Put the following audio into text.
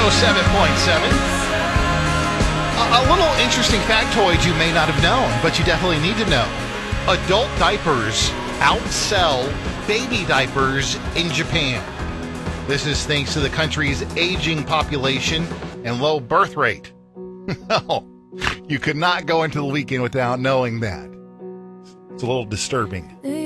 107.7. A little interesting factoid you may not have known, but you definitely need to know. Adult diapers outsell baby diapers in Japan. This is thanks to the country's aging population and low birth rate. No, you could not go into the weekend without knowing that. It's a little disturbing.